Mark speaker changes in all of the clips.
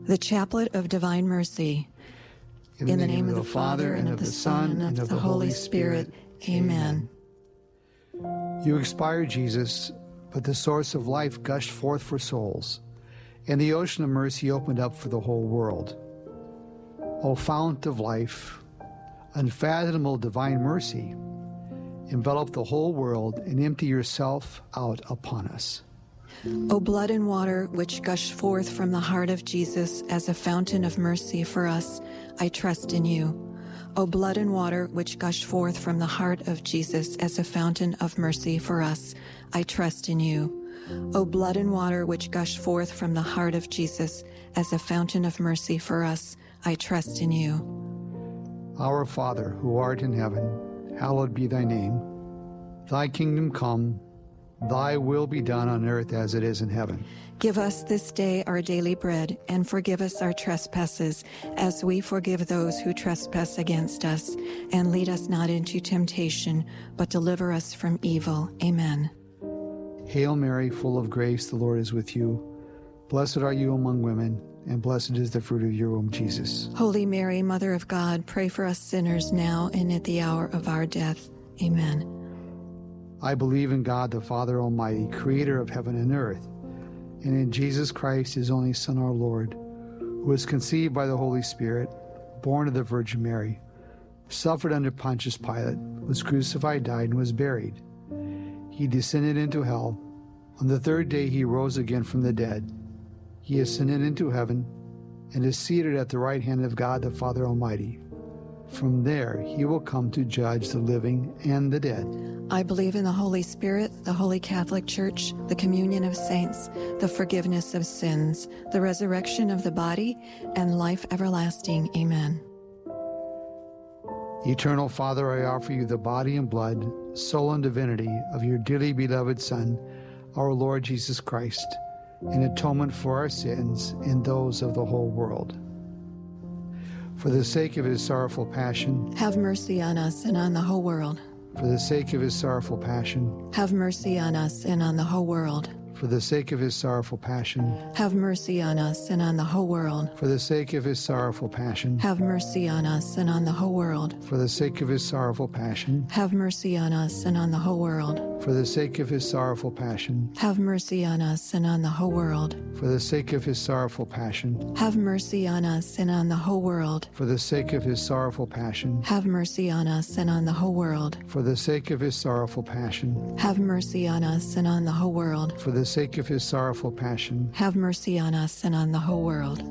Speaker 1: The Chaplet of Divine Mercy. In the name of the Father, and of the Son, and of the Holy Spirit. Amen.
Speaker 2: You expired, Jesus, but the source of life gushed forth for souls, and the ocean of mercy opened up for the whole world. O fount of life, unfathomable divine mercy, envelop the whole world and empty yourself out upon us.
Speaker 1: O blood and water which gush forth from the heart of Jesus as a fountain of mercy for us, I trust in you. O blood and water which gush forth from the heart of Jesus as a fountain of mercy for us, I trust in you. O blood and water which gush forth from the heart of Jesus as a fountain of mercy for us, I trust in you.
Speaker 2: Our Father, who art in heaven, hallowed be thy name. Thy kingdom come, thy will be done on earth as it is in heaven.
Speaker 1: Give us this day our daily bread, and forgive us our trespasses, as we forgive those who trespass against us. And lead us not into temptation, but deliver us from evil. Amen.
Speaker 2: Hail Mary, full of grace, the Lord is with you. Blessed are you among women, and blessed is the fruit of your womb, Jesus.
Speaker 1: Holy Mary, Mother of God, pray for us sinners now and at the hour of our death. Amen.
Speaker 2: I believe in God, the Father Almighty, creator of heaven and earth, and in Jesus Christ, his only Son, our Lord, who was conceived by the Holy Spirit, born of the Virgin Mary, suffered under Pontius Pilate, was crucified, died, and was buried. He descended into hell. On the third day he rose again from the dead. He ascended into heaven and is seated at the right hand of God, the Father Almighty. From there he will come to judge the living and the dead.
Speaker 1: I believe in the Holy Spirit, the Holy Catholic Church, the communion of saints, the forgiveness of sins, the resurrection of the body, and life everlasting. Amen.
Speaker 2: Eternal Father, I offer you the body and blood, soul and divinity of your dearly beloved Son, our Lord Jesus Christ, in atonement for our sins and those of the whole world. For the sake of his sorrowful passion,
Speaker 1: have mercy on us and on the whole world.
Speaker 2: For the sake of his sorrowful passion,
Speaker 1: have mercy on us and on the whole world.
Speaker 2: For the sake of his sorrowful passion,
Speaker 1: have mercy on us and on the whole world.
Speaker 2: For the sake of his sorrowful passion,
Speaker 1: have mercy on us and on the whole world.
Speaker 2: For the sake of his sorrowful passion,
Speaker 1: have mercy on us and on the whole world.
Speaker 2: For the sake of his sorrowful passion,
Speaker 1: have mercy on us and on the whole world.
Speaker 2: For the sake of his sorrowful passion,
Speaker 1: have mercy on us and on the whole world.
Speaker 2: For the sake of his sorrowful passion,
Speaker 1: have mercy on us and on the whole world.
Speaker 2: For the sake of his sorrowful passion,
Speaker 1: have mercy on us and on the whole world.
Speaker 2: For the sake of his sorrowful passion,
Speaker 1: have mercy on us and on the whole world.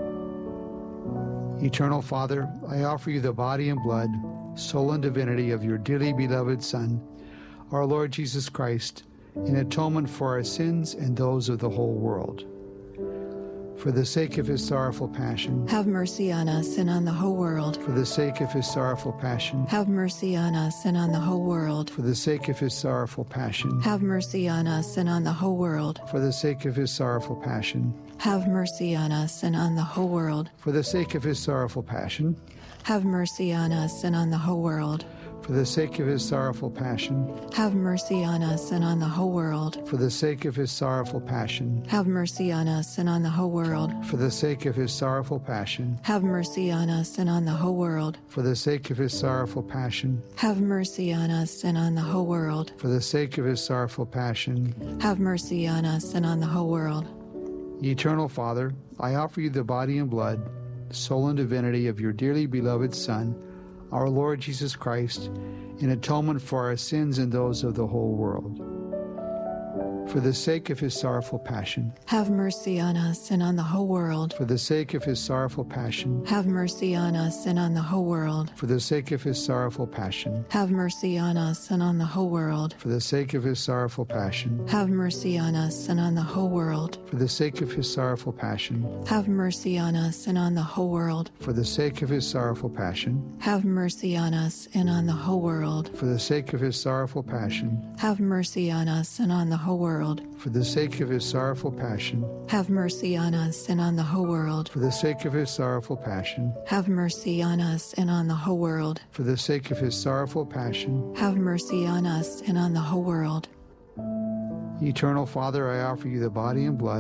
Speaker 2: Eternal Father, I offer you the body and blood, soul and divinity of your dearly beloved Son, our Lord Jesus Christ, in atonement for our sins and those of the whole world. For the sake of his sorrowful passion,
Speaker 1: have mercy on us and on the whole world.
Speaker 2: For the sake of his sorrowful passion,
Speaker 1: have mercy on us and on the whole world.
Speaker 2: For the sake of his sorrowful passion,
Speaker 1: have mercy on us and on the whole world.
Speaker 2: For the sake of his sorrowful passion,
Speaker 1: have mercy on us and on the whole world.
Speaker 2: For the sake of his sorrowful passion,
Speaker 1: have mercy on us and on the whole world.
Speaker 2: For the sake of his sorrowful passion,
Speaker 1: have mercy on us and on the whole world.
Speaker 2: For the sake of his sorrowful passion,
Speaker 1: have mercy on us and on the whole world.
Speaker 2: For the sake of his sorrowful passion,
Speaker 1: have mercy on us and on the whole world.
Speaker 2: For the sake of his sorrowful passion,
Speaker 1: have mercy on us and on the whole world.
Speaker 2: For the sake of his sorrowful passion,
Speaker 1: have mercy on us and on the whole world.
Speaker 2: Eternal Father, I offer you the body and blood, soul and divinity of your dearly beloved Son, our Lord Jesus Christ, in atonement for our sins and those of the whole world. For the sake of his sorrowful passion,
Speaker 1: have mercy on us and on the whole world.
Speaker 2: For the sake of his sorrowful passion,
Speaker 1: have mercy on us and on the whole world.
Speaker 2: For the sake of his sorrowful passion,
Speaker 1: have mercy on us and on the whole world.
Speaker 2: For the sake of his sorrowful passion,
Speaker 1: have mercy on us and on the whole world.
Speaker 2: For the sake of his sorrowful passion,
Speaker 1: have mercy on us and on the whole world.
Speaker 2: For the sake of his sorrowful passion,
Speaker 1: have mercy on us and on the whole world.
Speaker 2: For the sake of his sorrowful passion,
Speaker 1: have mercy on us and on the whole world.
Speaker 2: For the sake of his sorrowful passion,
Speaker 1: have mercy on us and on the whole world.
Speaker 2: For the sake of his sorrowful passion,
Speaker 1: have mercy on us and on the whole world.
Speaker 2: For the sake of his sorrowful passion,
Speaker 1: have mercy on us and on the whole world.
Speaker 2: Eternal Father, I offer you the body and blood,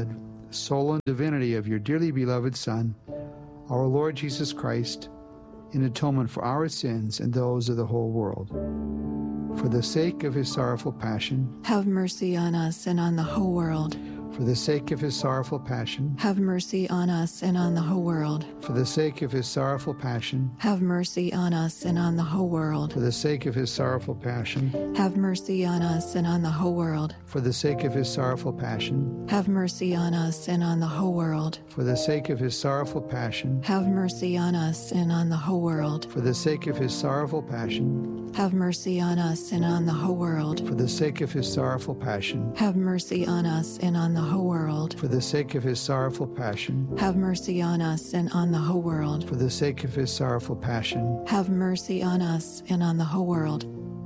Speaker 2: soul, and divinity of your dearly beloved Son, our Lord Jesus Christ, in atonement for our sins and those of the whole world. For the sake of his sorrowful passion,
Speaker 1: have mercy on us and on the whole world.
Speaker 2: for the sake of his sorrowful passion,
Speaker 1: Have mercy on us and on the whole world.
Speaker 2: for the sake of his sorrowful passion,
Speaker 1: Have mercy on us and on the whole world.
Speaker 2: for the sake of his sorrowful passion,
Speaker 1: Have mercy on us and on the whole world.
Speaker 2: for the sake of his sorrowful passion,
Speaker 1: Have mercy on us and on the whole world.
Speaker 2: for the sake of his sorrowful passion,
Speaker 1: Have mercy on us and on the whole world.
Speaker 2: for the sake of his sorrowful passion,
Speaker 1: Have mercy on us and on the whole world.
Speaker 2: for the sake of his sorrowful passion,
Speaker 1: Have mercy on us and on the whole world.
Speaker 2: for the sake of his sorrowful passion,
Speaker 1: Have mercy on us and on the whole world.
Speaker 2: for the sake of his sorrowful passion.
Speaker 1: Have mercy on us and on the whole world.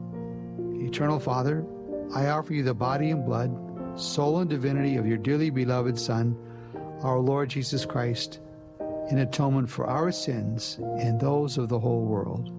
Speaker 2: Eternal Father, I offer you the body and blood, soul and divinity of your dearly beloved Son, our Lord Jesus Christ, in atonement for our sins and those of the whole world.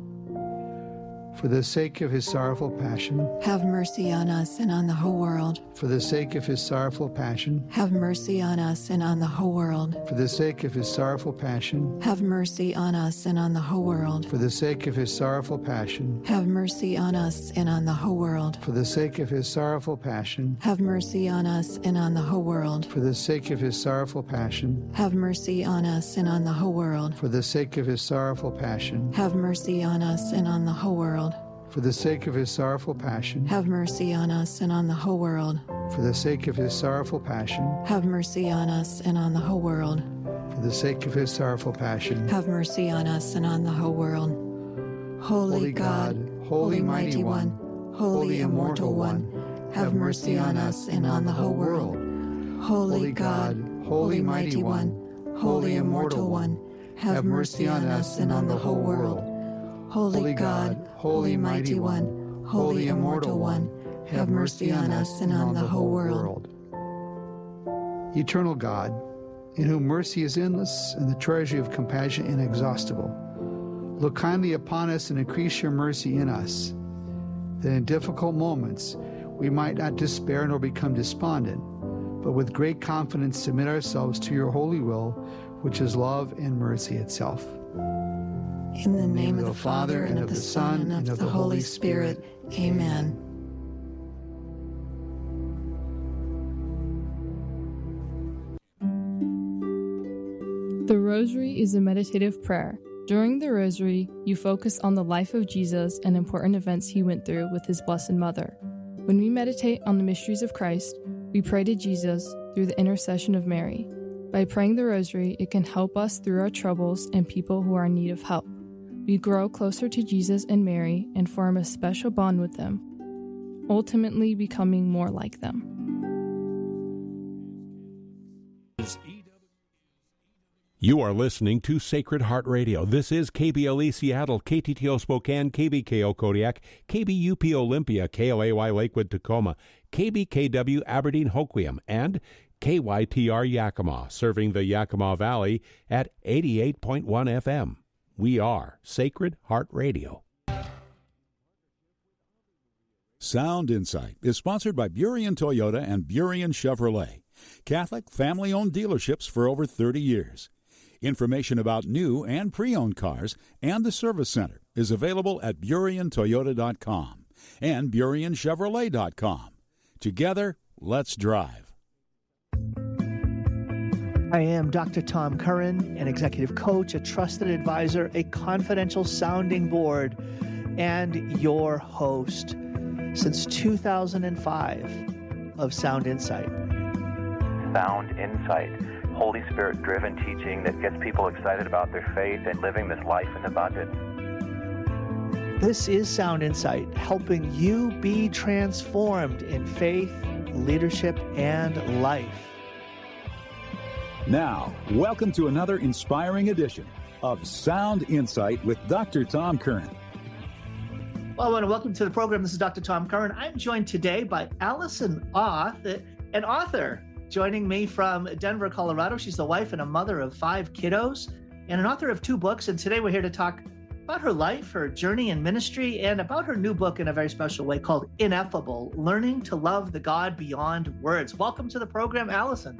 Speaker 2: For the sake of his sorrowful passion,
Speaker 1: Have mercy on us and on the whole world.
Speaker 2: for the sake of his sorrowful passion,
Speaker 1: Have mercy on us and on the whole world.
Speaker 2: for the sake of his sorrowful passion,
Speaker 1: Have mercy on us and on the whole world.
Speaker 2: for the sake of his sorrowful passion,
Speaker 1: Have mercy on us and on the whole world.
Speaker 2: for the sake of his sorrowful passion,
Speaker 1: Have mercy on us and on the whole world.
Speaker 2: for the sake of his sorrowful passion,
Speaker 1: Have mercy on us and on the whole world.
Speaker 2: for the sake of his sorrowful passion,
Speaker 1: Have mercy on us and on the whole world.
Speaker 2: for the sake of his sorrowful passion,
Speaker 1: Have mercy on us and on the whole world.
Speaker 2: for the sake of his sorrowful passion,
Speaker 1: Have mercy on us and on the whole world.
Speaker 2: for the sake of his sorrowful passion.
Speaker 1: Have mercy on us and on the whole world. Holy God, Holy Mighty One, Holy Immortal One, have mercy on us and on the whole world. Holy God, Holy Mighty One, Holy Immortal One, have mercy on us and on the whole world. Holy God, Holy Mighty One, Holy Immortal One, have mercy on us and on the whole world.
Speaker 2: Eternal God, in whom mercy is endless and the treasury of compassion inexhaustible, look kindly upon us and increase your mercy in us, that in difficult moments we might not despair nor become despondent, but with great confidence submit ourselves to your holy will, which is love and mercy itself.
Speaker 1: In the name of the Father, and of the Son, and of the Holy Spirit. Amen.
Speaker 3: The Rosary is a meditative prayer. During the Rosary, you focus on the life of Jesus and important events he went through with his Blessed Mother. When we meditate on the mysteries of Christ, we pray to Jesus through the intercession of Mary. By praying the Rosary, it can help us through our troubles and people who are in need of help. We grow closer to Jesus and Mary and form a special bond with them, ultimately becoming more like them.
Speaker 4: You are listening to Sacred Heart Radio. This is KBLE Seattle, KTTO Spokane, KBKO Kodiak, KBUP Olympia, KLAY Lakewood Tacoma, KBKW Aberdeen Hoquiam, and KYTR Yakima, serving the Yakima Valley at 88.1 FM. We are Sacred Heart Radio.
Speaker 5: Sound Insight is sponsored by Burien Toyota and Burien Chevrolet, Catholic family-owned dealerships for over 30 years. Information about new and pre-owned cars and the service center is available at BurienToyota.com and BurienChevrolet.com. Together, let's drive.
Speaker 6: I am Dr. Tom Curran, an executive coach, a trusted advisor, a confidential sounding board, and your host since 2005 of Sound Insight.
Speaker 7: Sound Insight, Holy Spirit-driven teaching that gets people excited about their faith and living this life in abundance.
Speaker 6: This is Sound Insight, helping you be transformed in faith, leadership, and life.
Speaker 5: Now, welcome to another inspiring edition of Sound Insight with Dr. Tom Curran.
Speaker 6: Well, I want to welcome to the program. This is Dr. Tom Curran. I'm joined today by Allison Auth, an author, joining me from Denver, Colorado. She's the wife and a mother of 5 kiddos and an author of 2 books. And today we're here to talk about her life, her journey in ministry, and about her new book in a very special way called Ineffable, Learning to Love the God Beyond Words. Welcome to the program, Allison.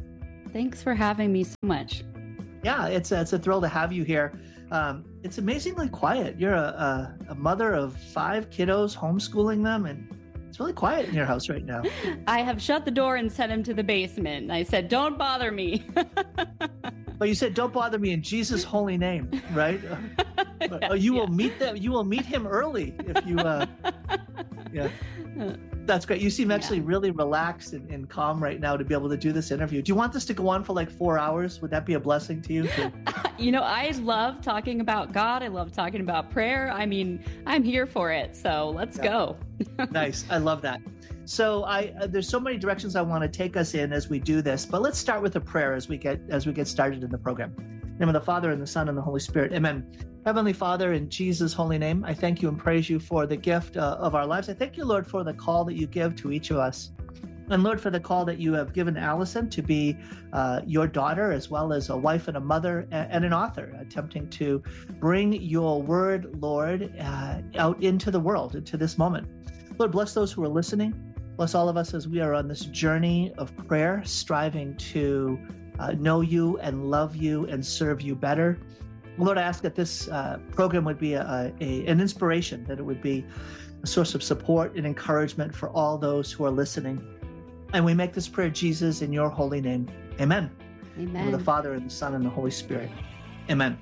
Speaker 8: Thanks for having me so much.
Speaker 6: Yeah, it's a thrill to have you here. It's amazingly quiet. You're a mother of 5 kiddos, homeschooling them, and it's really quiet in your house right now.
Speaker 8: I have shut the door and sent him to the basement. I said, don't bother me.
Speaker 6: But you said, don't bother me in Jesus' holy name, right? You will meet them. You will meet him early if you, yeah. That's great. You seem actually really relaxed and calm right now to be able to do this interview. Do you want this to go on for like 4 hours? Would that be a blessing to you?
Speaker 8: I love talking about God. I love talking about prayer. I mean, I'm here for it. So let's go.
Speaker 6: Nice. I love that. So there's so many directions I want to take us in as we do this, but let's start with a prayer as we get started in the program. In the name of the Father and the Son and the Holy Spirit. Amen. Heavenly Father, in Jesus' holy name, I thank you and praise you for the gift of our lives. I thank you, Lord, for the call that you give to each of us. And Lord, for the call that you have given Allison to be your daughter, as well as a wife and a mother and an author, attempting to bring your word, Lord, out into the world, into this moment. Lord, bless those who are listening. Bless all of us as we are on this journey of prayer, striving to know you and love you and serve you better. Lord, I ask that this program would be an inspiration, that it would be a source of support and encouragement for all those who are listening. And we make this prayer, Jesus, in your holy name. Amen.
Speaker 8: Amen.
Speaker 6: In the name of the Father and the Son and the Holy Spirit. Amen.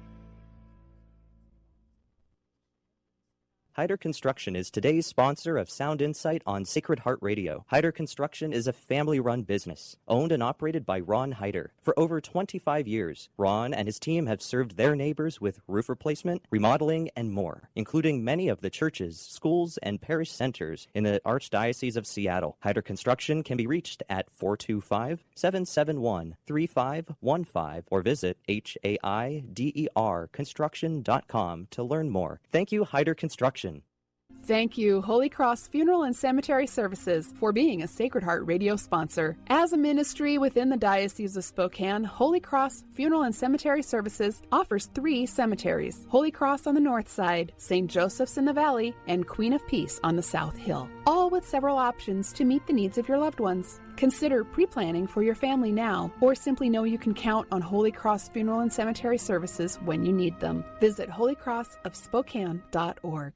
Speaker 9: Hyder Construction is today's sponsor of Sound Insight on Sacred Heart Radio. Hyder Construction is a family-run business, owned and operated by Ron Hyder. For over 25 years, Ron and his team have served their neighbors with roof replacement, remodeling, and more, including many of the churches, schools, and parish centers in the Archdiocese of Seattle. Hyder Construction can be reached at 425-771-3515 or visit HAIDERconstruction.com to learn more. Thank you, Hyder Construction.
Speaker 10: Thank you, Holy Cross Funeral and Cemetery Services, for being a Sacred Heart Radio sponsor. As a ministry within the Diocese of Spokane, Holy Cross Funeral and Cemetery Services offers 3 cemeteries: Holy Cross on the north side, St. Joseph's in the valley, and Queen of Peace on the South Hill, all with several options to meet the needs of your loved ones. Consider pre-planning for your family now, or simply know you can count on Holy Cross Funeral and Cemetery Services when you need them. Visit holycrossofspokane.org.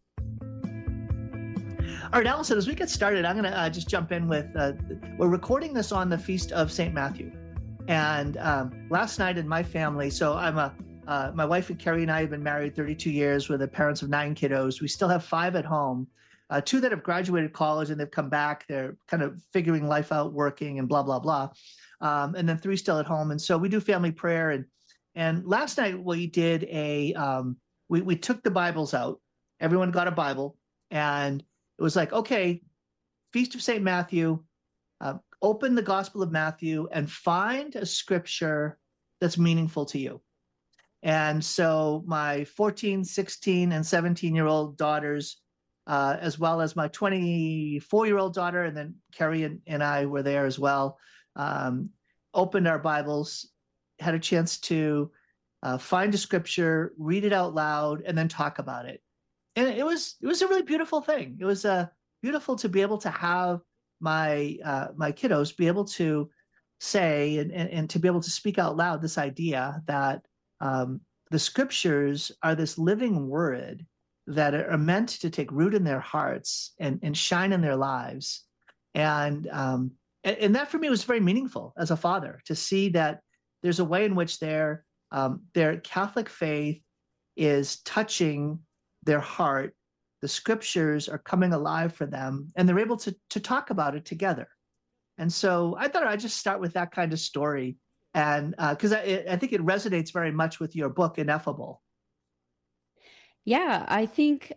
Speaker 6: All right, Allison, as we get started, I'm going to just jump in with, we're recording this on the Feast of St. Matthew. And last night in my family, so my wife and Carrie and I have been married 32 years. We're the parents of 9 kiddos. We still have 5 at home, 2 that have graduated college and they've come back. They're kind of figuring life out, working and blah, blah, blah. And then 3 still at home. And so we do family prayer. And last night we did we took the Bibles out. Everyone got a Bible. And it was like, okay, Feast of St. Matthew, open the Gospel of Matthew and find a scripture that's meaningful to you. And so my 14, 16, and 17-year-old daughters, as well as my 24-year-old daughter, and then Carrie and I were there as well, opened our Bibles, had a chance to find a scripture, read it out loud, and then talk about it. And it was a really beautiful thing. It was beautiful to be able to have my kiddos be able to say and to be able to speak out loud this idea that the scriptures are this living word that are meant to take root in their hearts and shine in their lives. And that for me was very meaningful as a father, to see that there's a way in which their Catholic faith is touching their heart. The scriptures are coming alive for them, and they're able to talk about it together. And so I thought I'd just start with that kind of story, and because I think it resonates very much with your book, Ineffable.
Speaker 8: Yeah, I think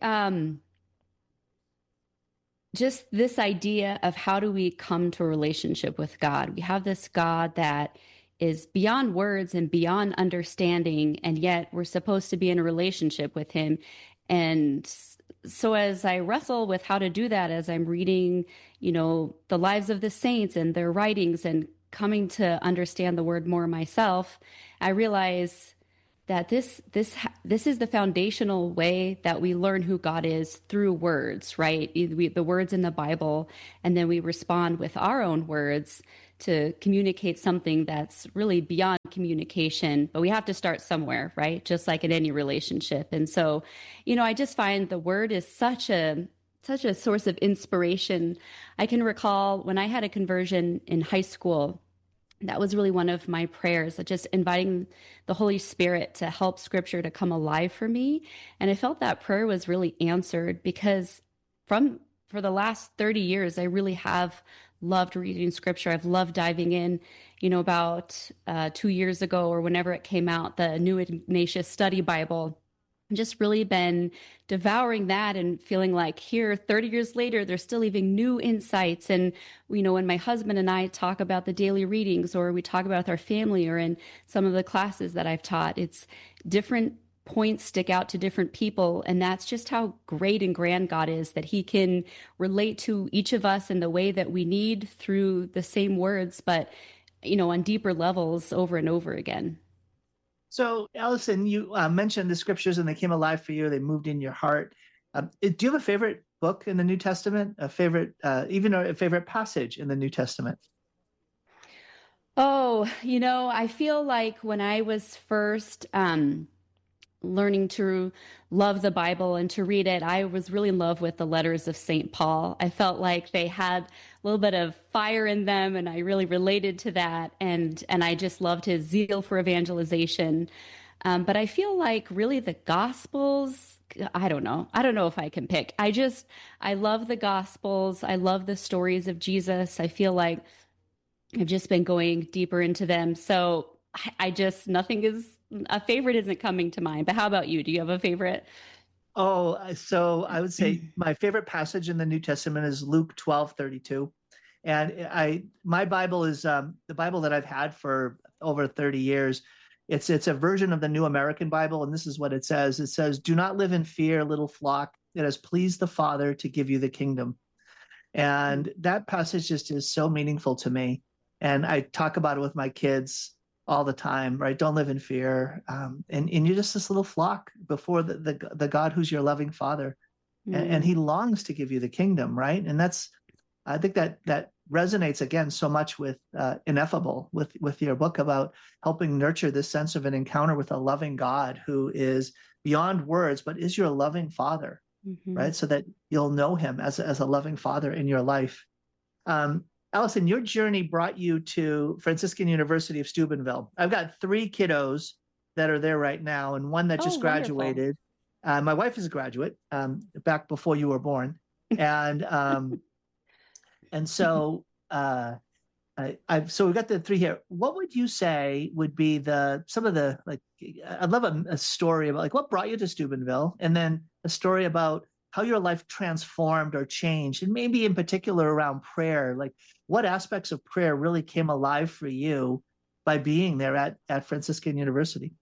Speaker 8: just this idea of how do we come to a relationship with God. We have this God that is beyond words and beyond understanding, and yet we're supposed to be in a relationship with him. And so as I wrestle with how to do that, as I'm reading, the lives of the saints and their writings and coming to understand the word more myself, I realize that this is the foundational way that we learn who God is, through words, right? The words in the Bible, and then we respond with our own words to communicate something that's really beyond communication, but we have to start somewhere, right? Just like in any relationship. And so, I just find the word is such a source of inspiration. I can recall when I had a conversion in high school, that was really one of my prayers, just inviting the Holy Spirit to help Scripture to come alive for me. And I felt that prayer was really answered because for the last 30 years, I really have loved reading Scripture. I've loved diving in. About 2 years ago or whenever it came out, the New Ignatius Study Bible, just really been devouring that and feeling like here 30 years later there's still even new insights. And when my husband and I talk about the daily readings, or we talk about with our family, or in some of the classes that I've taught, it's different points stick out to different people. And that's just how great and grand God is, that he can relate to each of us in the way that we need through the same words, but on deeper levels over and over again.
Speaker 6: So, Allison, you mentioned the Scriptures and they came alive for you. They moved in your heart. Do you have a favorite book in the New Testament? Even a favorite passage in the New Testament?
Speaker 8: Oh, I feel like when I was first learning to love the Bible and to read it, I was really in love with the letters of St. Paul. I felt like they had a little bit of fire in them, and I really related to that. And I just loved his zeal for evangelization. But I feel like really the Gospels, I don't know if I can pick. I love the Gospels. I love the stories of Jesus. I feel like I've just been going deeper into them. So a favorite isn't coming to mind. But how about you? Do you have a favorite?
Speaker 6: Oh, so I would say my favorite passage in the New Testament is Luke 12:32. And my Bible is the Bible that I've had for over 30 years. It's a version of the New American Bible, and this is what it says. It says, "Do not live in fear, little flock. It has pleased the Father to give you the kingdom." And that passage just is so meaningful to me. And I talk about it with my kids all the time, right? Don't live in fear. And you're just this little flock before the God who's your loving Father. And he longs to give you the kingdom, right? And I think that resonates again so much with Ineffable, with your book about helping nurture this sense of an encounter with a loving God who is beyond words, but is your loving Father, right? So that you'll know him as a loving Father in your life. Allison, your journey brought you to Franciscan University of Steubenville. I've got 3 kiddos that are there right now, and one that just graduated. My wife is a graduate back before you were born, and so so we've got the 3 here. What would you say would be some of the I'd love a story about what brought you to Steubenville, and then a story about how your life transformed or changed, and maybe in particular around prayer, like what aspects of prayer really came alive for you by being there at Franciscan University?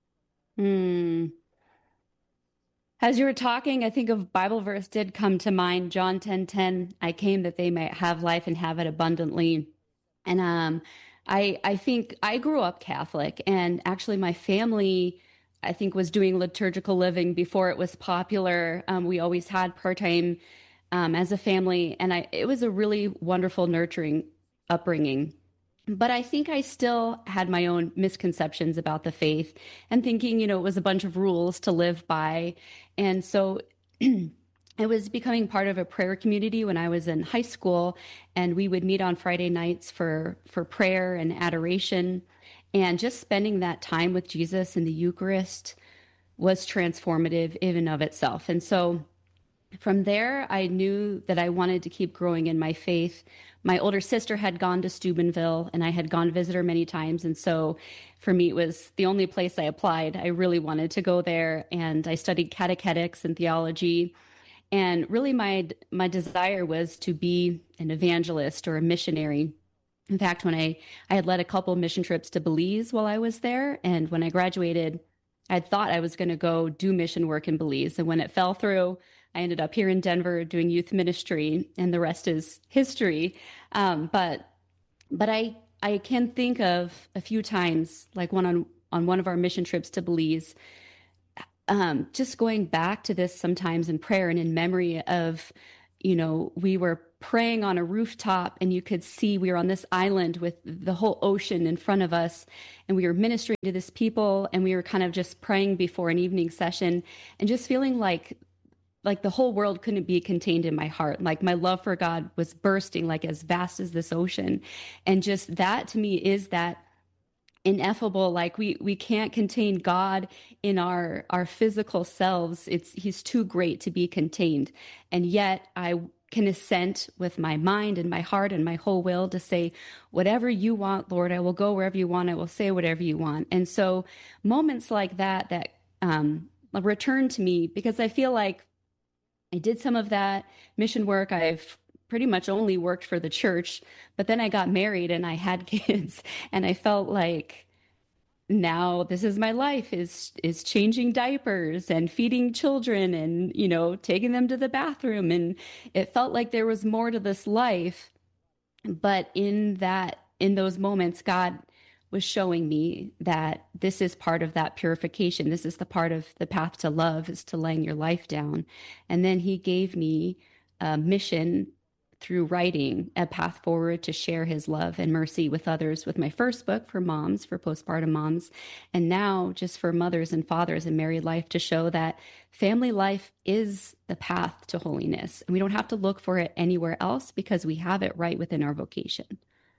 Speaker 8: As you were talking, I think a Bible verse did come to mind, John 10:10. I came that they might have life and have it abundantly. And I think I grew up Catholic, and actually my family, I think, was doing liturgical living before it was popular. We always had part-time as a family, and it was a really wonderful, nurturing upbringing. But I think I still had my own misconceptions about the faith and thinking, it was a bunch of rules to live by. And so I was becoming part of a prayer community when I was in high school, and we would meet on Friday nights for prayer and adoration. And just spending that time with Jesus in the Eucharist was transformative in and of itself. And so from there, I knew that I wanted to keep growing in my faith. My older sister had gone to Steubenville, and I had gone to visit her many times. And so for me, it was the only place I applied. I really wanted to go there, and I studied catechetics and theology. And really my desire was to be an evangelist or a missionary. In fact, when I had led a couple of mission trips to Belize while I was there, and when I graduated, I thought I was going to go do mission work in Belize. And when it fell through, I ended up here in Denver doing youth ministry, and the rest is history. But I can think of a few times, like on one of our mission trips to Belize, just going back to this sometimes in prayer and in memory of we were praying on a rooftop, and you could see we were on this island with the whole ocean in front of us, and we were ministering to this people, and we were kind of just praying before an evening session and just feeling like the whole world couldn't be contained in my heart. Like my love for God was bursting, like as vast as this ocean. And just that to me is that ineffable, like we can't contain God in our physical selves. He's too great to be contained. And yet I can assent with my mind and my heart and my whole will to say, whatever you want, Lord, I will go wherever you want. I will say whatever you want. And so moments like that return to me, because I feel like I did some of that mission work. I've pretty much only worked for the church, but then I got married and I had kids, and I felt like now this is my life, is changing diapers and feeding children and, taking them to the bathroom. And it felt like there was more to this life. But in those moments, God was showing me that this is part of that purification. This is the part of the path to love, is to laying your life down. And then he gave me a mission through writing, a path forward to share his love and mercy with others, with my first book for moms, for postpartum moms, and now just for mothers and fathers in married life, to show that family life is the path to holiness. And we don't have to look for it anywhere else, because we have it right within our vocation.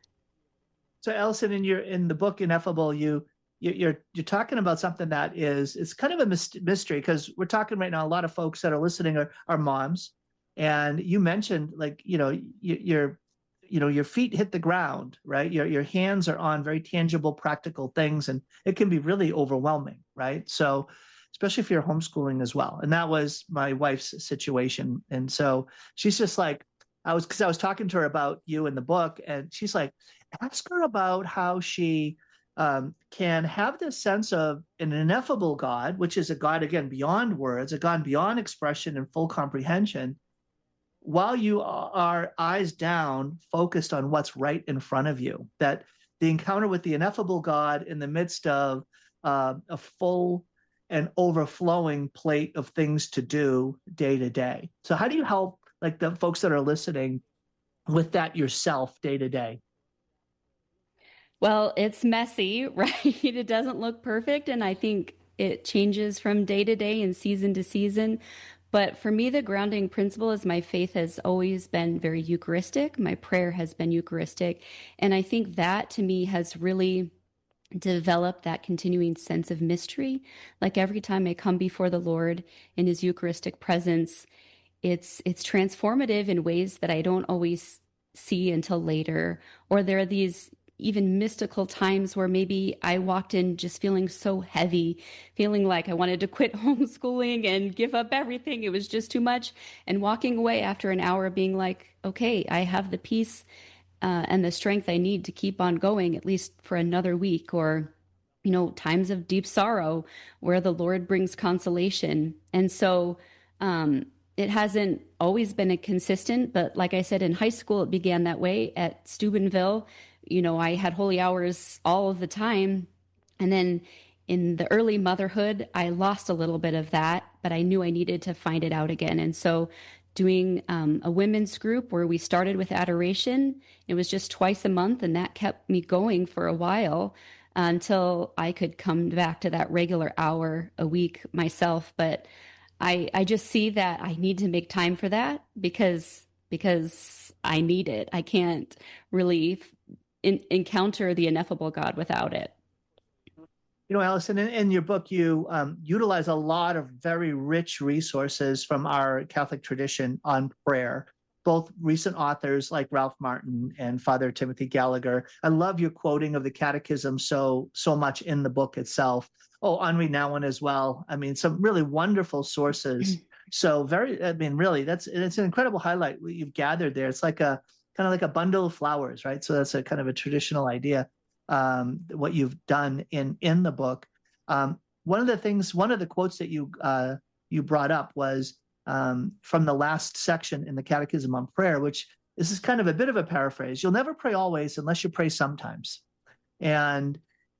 Speaker 6: So Allison, in the book Ineffable, you're talking about something that it's kind of a mystery, because we're talking right now, a lot of folks that are listening are moms, and you mentioned, like, your feet hit the ground, right? Your hands are on very tangible, practical things, and it can be really overwhelming, right? So especially if you're homeschooling as well. And that was my wife's situation. And so she's just like, I was talking to her about you in the book, and she's like, ask her about how she can have this sense of an ineffable God, which is a God, again, beyond words, a God beyond expression and full comprehension, while you are eyes down, focused on what's right in front of you. That the encounter with the ineffable God in the midst of a full and overflowing plate of things to do day to day. So how do you help, like, the folks that are listening with that yourself day to day?
Speaker 8: Well, it's messy, right? It doesn't look perfect. And I think it changes from day to day and season to season. But for me, the grounding principle is my faith has always been very Eucharistic. My prayer has been Eucharistic. And I think that to me has really developed that continuing sense of mystery. Like every time I come before the Lord in his Eucharistic presence, it's transformative in ways that I don't always see until later. Or there are these even mystical times where maybe I walked in just feeling so heavy, feeling like I wanted to quit homeschooling and give up everything. It was just too much. And walking away after an hour being like, okay, I have the peace and the strength I need to keep on going, at least for another week. Or, times of deep sorrow where the Lord brings consolation. And so it hasn't always been a consistent, but like I said, in high school, it began that way. At Steubenville, I had holy hours all of the time. And then in the early motherhood, I lost a little bit of that, but I knew I needed to find it out again. And so doing a women's group where we started with adoration, it was just twice a month, and that kept me going for a while until I could come back to that regular hour a week myself. But I just see that I need to make time for that because I need it. I can't really encounter the ineffable God without it.
Speaker 6: Allison, in your book, you utilize a lot of very rich resources from our Catholic tradition on prayer, both recent authors like Ralph Martin and Father Timothy Gallagher. I love your quoting of the Catechism so much in the book itself. Oh, Henri Nouwen as well. I mean, some really wonderful sources. So really, it's an incredible highlight what you've gathered there. It's like kind of like a bundle of flowers, right? So that's a kind of a traditional idea. What you've done in the book. One of the quotes that you brought up was from the last section in the Catechism on prayer, which this is kind of a bit of a paraphrase. You'll never pray always unless you pray sometimes. And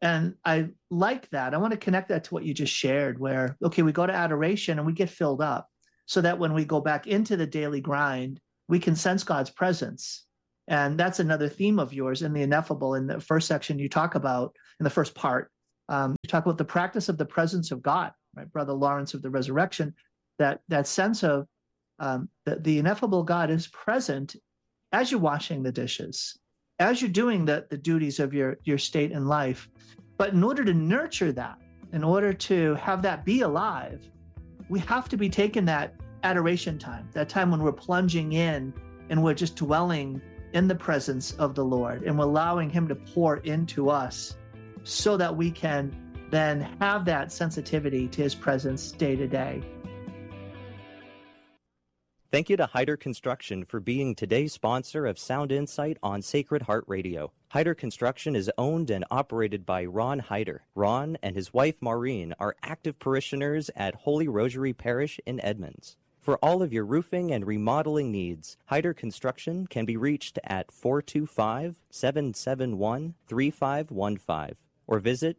Speaker 6: I like that. I want to connect that to what you just shared, where, okay, we go to adoration and we get filled up so that when we go back into the daily grind, we can sense God's presence. And that's another theme of yours in the Ineffable. In the first section, you talk about, in the first part, you talk about the practice of the presence of God, right? Brother Lawrence of the Resurrection, that sense of the ineffable God is present as you're washing the dishes, as you're doing the duties of your state in life. But in order to nurture that, in order to have that be alive, we have to be taking that adoration time, that time when we're plunging in and we're just dwelling in the presence of the Lord, and we're allowing him to pour into us so that we can then have that sensitivity to his presence day to day.
Speaker 9: Thank you to Hyder Construction for being today's sponsor of Sound Insight on Sacred Heart Radio. Hyder Construction is owned and operated by Ron Hyder. Ron and his wife Maureen are active parishioners at Holy Rosary Parish in Edmonds. For all of your roofing and remodeling needs, Hyder Construction can be reached at 425-771-3515 or visit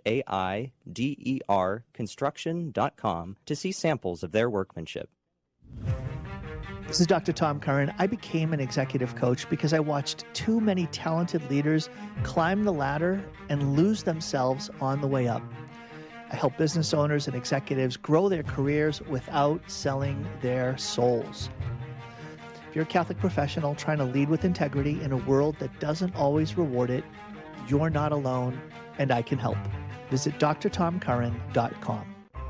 Speaker 9: HAIDERconstruction.com to see samples of their workmanship.
Speaker 6: This is Dr. Tom Curran. I became an executive coach because I watched too many talented leaders climb the ladder and lose themselves on the way up. I help business owners and executives grow their careers without selling their souls. If you're a Catholic professional trying to lead with integrity in a world that doesn't always reward it, you're not alone, and I can help. Visit drtomcurran.com.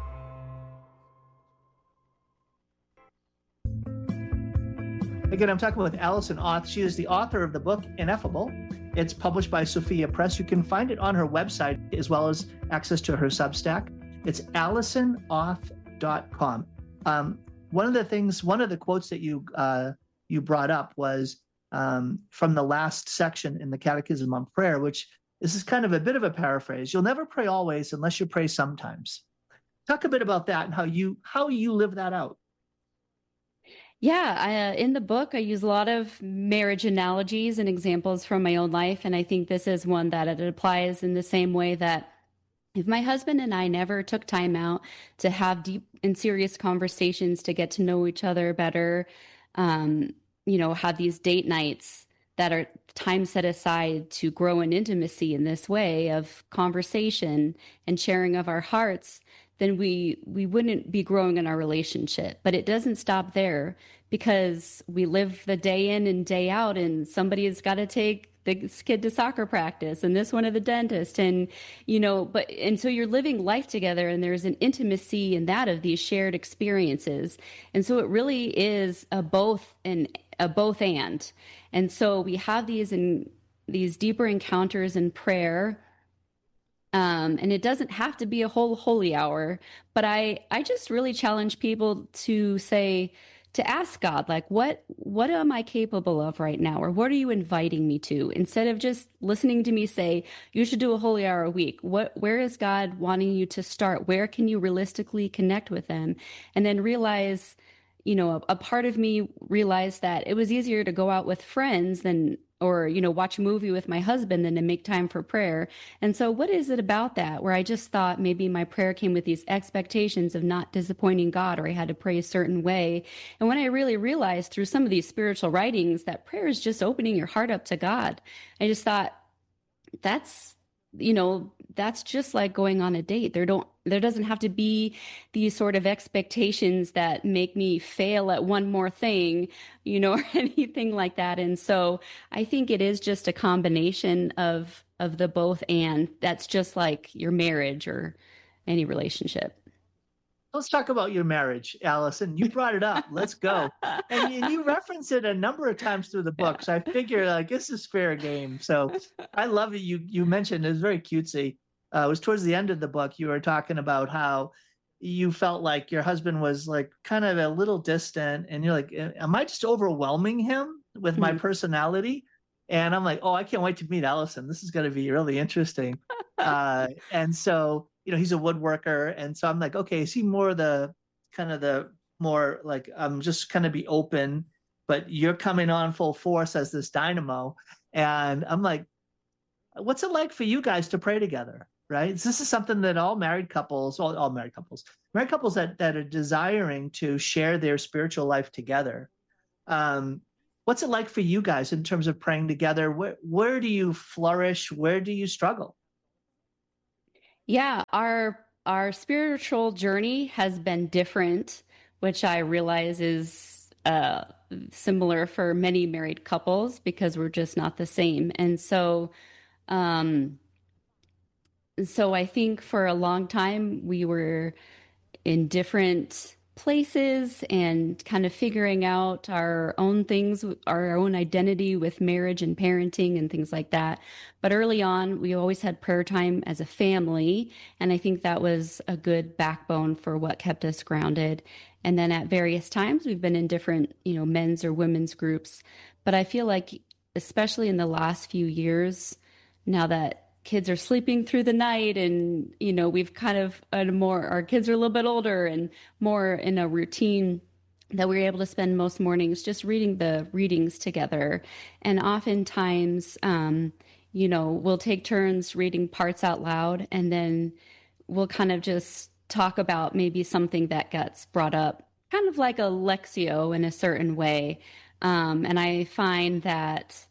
Speaker 6: Again, I'm talking with Allison Auth. She is the author of the book Ineffable. It's published by Sophia Press. You can find it on her website as well as access to her Substack. It's AllisonAuth.com. One of the quotes that you brought up was from the last section in the Catechism on Prayer, which this is kind of a bit of a paraphrase. You'll never pray always unless you pray sometimes. Talk a bit about that and how you live that out.
Speaker 8: Yeah, in the book, I use a lot of marriage analogies and examples from my own life. And I think this is one that it applies in the same way that if my husband and I never took time out to have deep and serious conversations to get to know each other better, have these date nights that are time set aside to grow in intimacy in this way of conversation and sharing of our hearts, then we wouldn't be growing in our relationship. But it doesn't stop there, because we live the day in and day out, and somebody has got to take this kid to soccer practice and this one to the dentist. And, so you're living life together, and there's an intimacy in that of these shared experiences. And so it really is a both and. And so we have these deeper encounters in prayer. And it doesn't have to be a whole holy hour, but I just really challenge people to ask God, like, what am I capable of right now? Or what are you inviting me to? Instead of just listening to me say, you should do a holy hour a week. Where is God wanting you to start? Where can you realistically connect with him? And then realize, a part of me realized that it was easier to go out with friends or watch a movie with my husband than to make time for prayer. And so what is it about that where I just thought maybe my prayer came with these expectations of not disappointing God, or I had to pray a certain way? And when I really realized through some of these spiritual writings that prayer is just opening your heart up to God, I just thought that's just like going on a date. There doesn't have to be these sort of expectations that make me fail at one more thing, or anything like that. And so I think it is just a combination of the both, and that's just like your marriage or any relationship.
Speaker 6: Let's talk about your marriage, Allison. You brought it up. Let's go. And you reference it a number of times through the book. So I figure this is fair game. So I love it. You mentioned it was very cutesy. It was towards the end of the book. You were talking about how you felt like your husband was like kind of a little distant, and you're like, am I just overwhelming him with my personality? And I'm like, oh, I can't wait to meet Allison. This is going to be really interesting. And so, he's a woodworker. And so I'm like, okay, is he more the more like, I'm just kind of be open, but you're coming on full force as this dynamo. And I'm like, what's it like for you guys to pray together? Right? This is something that all married couples that are desiring to share their spiritual life together. What's it like for you guys in terms of praying together? Where do you flourish? Where do you struggle?
Speaker 8: Yeah, our spiritual journey has been different, which I realize is similar for many married couples because we're just not the same. And um, so I think for a long time we were in different places and kind of figuring out our own things, our own identity with marriage and parenting and things like that. But early on, we always had prayer time as a family. And I think that was a good backbone for what kept us grounded. And then at various times, we've been in different, men's or women's groups. But I feel like, especially in the last few years, now that kids are sleeping through the night and, we've kind of our kids are a little bit older and more in a routine that we're able to spend most mornings just reading the readings together. And oftentimes, we'll take turns reading parts out loud, and then we'll kind of just talk about maybe something that gets brought up, kind of like a Lectio in a certain way. And I find that,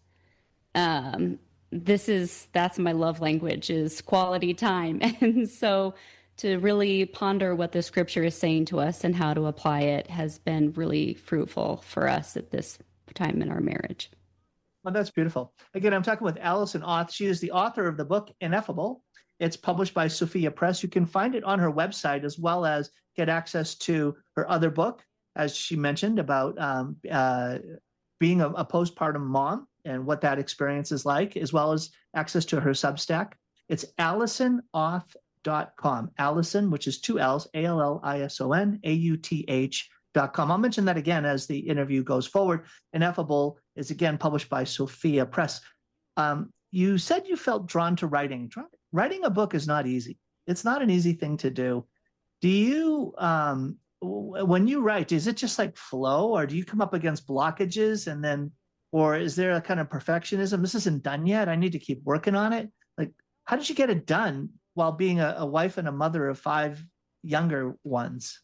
Speaker 8: that's my love language, is quality time. And so to really ponder what the scripture is saying to us and how to apply it has been really fruitful for us at this time in our marriage.
Speaker 6: Well, that's beautiful. Again, I'm talking with Allison Auth. She is the author of the book Ineffable. It's published by Sophia Press. You can find it on her website, as well as get access to her other book, as she mentioned, about being a postpartum mom and what that experience is like, as well as access to her Substack. It's AllisonAuth.com. Allison, which is two L's, ALLISON, AUTH.com. I'll mention that again as the interview goes forward. Ineffable is again published by Sophia Press. You said you felt drawn to writing. Writing a book is not easy. It's not an easy thing to do. Do you, when you write, is it just like flow, or do you come up against blockages and then, or is there a kind of perfectionism? This isn't done yet. I need to keep working on it. Like, how did you get it done while being a wife and a mother of 5 younger ones?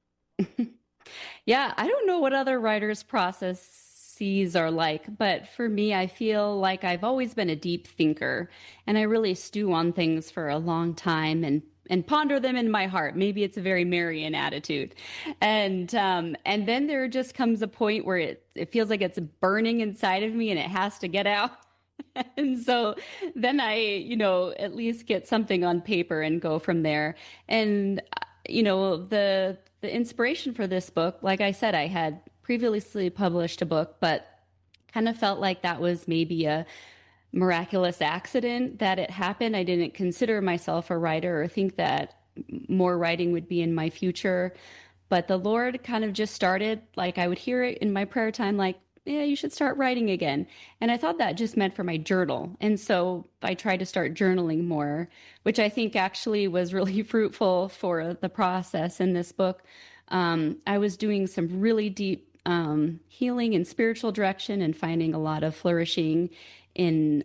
Speaker 8: Yeah, I don't know what other writers' processes are like, but for me, I feel like I've always been a deep thinker, and I really stew on things for a long time and ponder them in my heart. Maybe it's a very Marian attitude. And then there just comes a point where it feels like it's burning inside of me and it has to get out. And so then I, at least get something on paper and go from there. And, the inspiration for this book, like I said, I had previously published a book, but kind of felt like that was maybe a miraculous accident that it happened. I didn't consider myself a writer or think that more writing would be in my future. But the Lord kind of just started, like I would hear it in my prayer time, like, yeah, you should start writing again. And I thought that just meant for my journal. And so I tried to start journaling more, which I think actually was really fruitful for the process in this book. I was doing some really deep healing and spiritual direction and finding a lot of flourishing in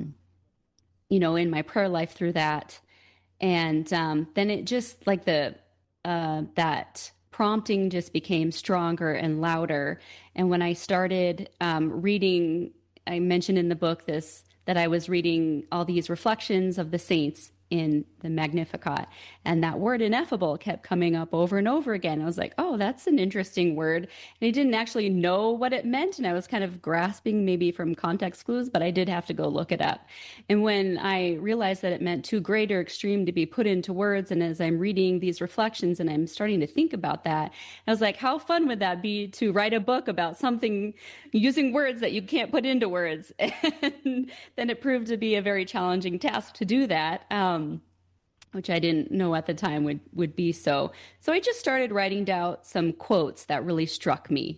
Speaker 8: in my prayer life through that. And then it just like that prompting just became stronger and louder. And when I started reading, I mentioned in the book that I was reading all these reflections of the saints in the Magnificat, and that word ineffable kept coming up over and over again. I was like, oh, that's an interesting word. And I didn't actually know what it meant, and I was kind of grasping maybe from context clues, but I did have to go look it up. And when I realized that it meant too great or extreme to be put into words, and as I'm reading these reflections and I'm starting to think about that, I was like, how fun would that be to write a book about something using words that you can't put into words? And then it proved to be a very challenging task to do that. Which I didn't know at the time would be so. So I just started writing down some quotes that really struck me,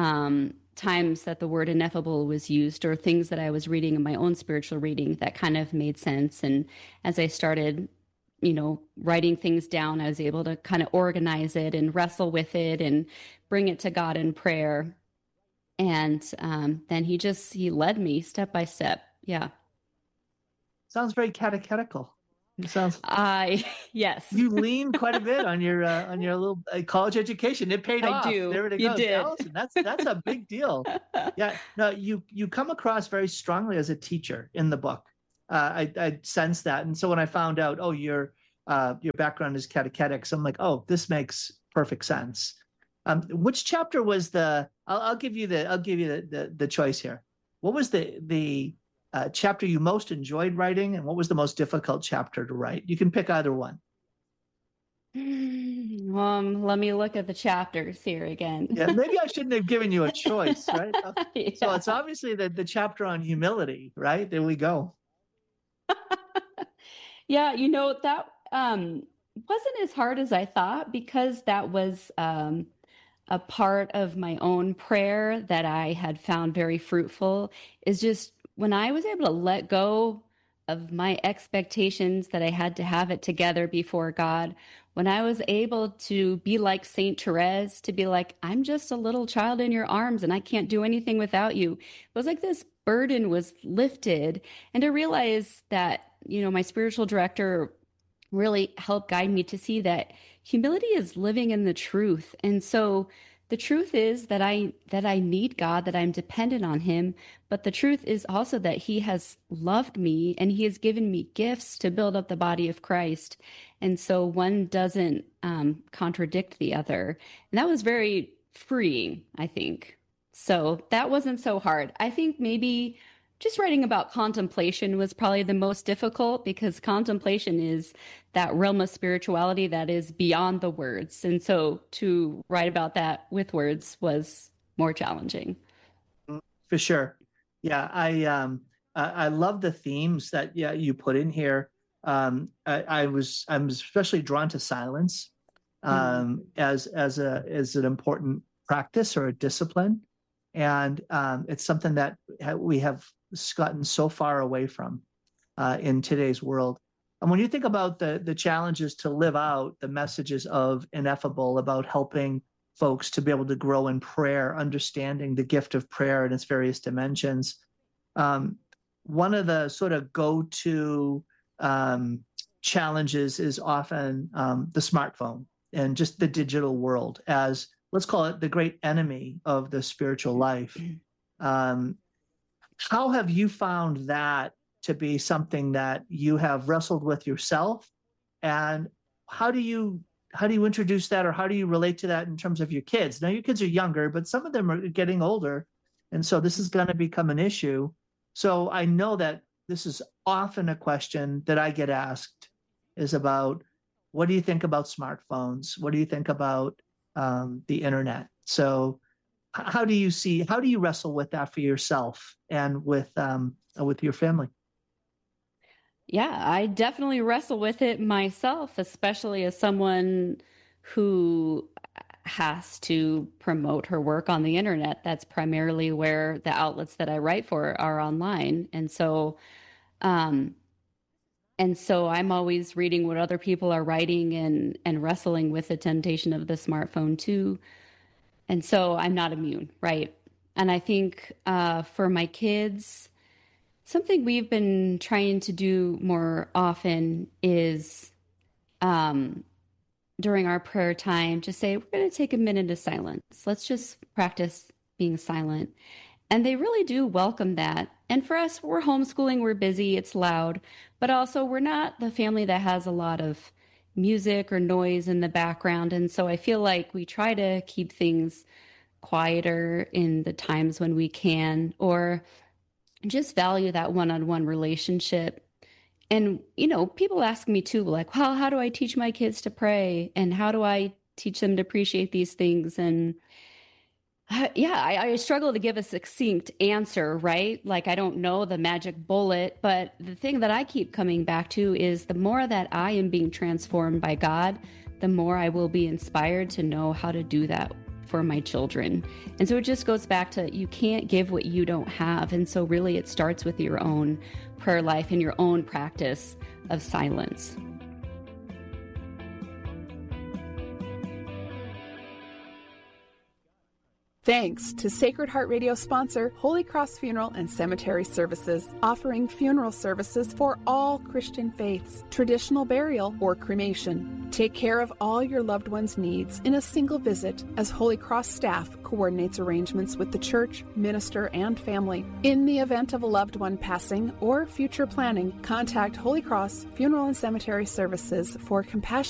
Speaker 8: times that the word ineffable was used, or things that I was reading in my own spiritual reading that kind of made sense. And as I started, writing things down, I was able to kind of organize it and wrestle with it and bring it to God in prayer. And then he led me step by step. Yeah.
Speaker 6: Sounds very catechetical. It sounds.
Speaker 8: Yes.
Speaker 6: You lean quite a bit on your little college education. It paid off.
Speaker 8: I do.
Speaker 6: There it
Speaker 8: You
Speaker 6: goes,
Speaker 8: did.
Speaker 6: Allison. That's a big deal. Yeah. No, you come across very strongly as a teacher in the book. I sense that, and so when I found out, your background is catechetics, I'm like, oh, this makes perfect sense. Which chapter was the? I'll give you the choice here. What was the chapter you most enjoyed writing, and what was the most difficult chapter to write? You can pick either one.
Speaker 8: Let me look at the chapters here again.
Speaker 6: Yeah, maybe I shouldn't have given you a choice, right?
Speaker 8: Yeah.
Speaker 6: So it's obviously the chapter on humility, right? There we go.
Speaker 8: Yeah, that wasn't as hard as I thought, because that was a part of my own prayer that I had found very fruitful, is just when I was able to let go of my expectations that I had to have it together before God, when I was able to be like Saint Therese, to be like, I'm just a little child in your arms and I can't do anything without you. It was like this burden was lifted, and to realize that, my spiritual director really helped guide me to see that humility is living in the truth. And so the truth is that I need God, that I'm dependent on him. But the truth is also that he has loved me and he has given me gifts to build up the body of Christ. And so one doesn't contradict the other. And that was very freeing, I think. So that wasn't so hard. I think maybe just writing about contemplation was probably the most difficult, because contemplation is that realm of spirituality that is beyond the words. And so to write about that with words was more challenging.
Speaker 6: For sure. Yeah, I love the themes that you put in here. I'm especially drawn to silence as an important practice or a discipline. And it's something that we have gotten so far away from in today's world. And when you think about the challenges to live out the messages of Ineffable, about helping folks to be able to grow in prayer, understanding the gift of prayer in its various dimensions, one of the sort of go-to challenges is often the smartphone and just the digital world as, let's call it, the great enemy of the spiritual life. How have you found that to be something that you have wrestled with yourself? And how do you introduce that, or how do you relate to that in terms of your kids? Now, your kids are younger, but some of them are getting older. And so this is going to become an issue. So I know that this is often a question that I get asked, is about, what do you think about smartphones? What do you think about the internet? So how do you wrestle with that for yourself and with your family?
Speaker 8: Yeah, I definitely wrestle with it myself, especially as someone who has to promote her work on the internet. That's primarily where the outlets that I write for are online. And so I'm always reading what other people are writing and wrestling with the temptation of the smartphone too. And so I'm not immune, right? And I think for my kids, something we've been trying to do more often is during our prayer time, just say, we're going to take a minute of silence. Let's just practice being silent. And they really do welcome that. And for us, we're homeschooling, we're busy, it's loud, but also we're not the family that has a lot of music or noise in the background. And so I feel like we try to keep things quieter in the times when we can, or just value that one-on-one relationship. And, people ask me too, like, well, how do I teach my kids to pray? And how do I teach them to appreciate these things? And I struggle to give a succinct answer, right? Like, I don't know the magic bullet, but the thing that I keep coming back to is the more that I am being transformed by God, the more I will be inspired to know how to do that for my children. And so it just goes back to, you can't give what you don't have. And so really it starts with your own prayer life and your own practice of silence.
Speaker 10: Thanks to Sacred Heart Radio sponsor Holy Cross Funeral and Cemetery Services, offering funeral services for all Christian faiths, traditional burial or cremation. Take care of all your loved ones' needs in a single visit as Holy Cross staff coordinates arrangements with the church, minister, and family. In the event of a loved one passing or future planning, contact Holy Cross Funeral and Cemetery Services for compassionate